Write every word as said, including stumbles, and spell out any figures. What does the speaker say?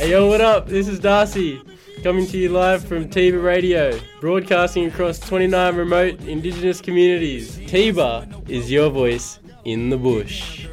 Hey yo, what up? This is Darcy, coming to you live from Tiba Radio, broadcasting across twenty-nine remote Indigenous communities. Tiba is your voice in the bush.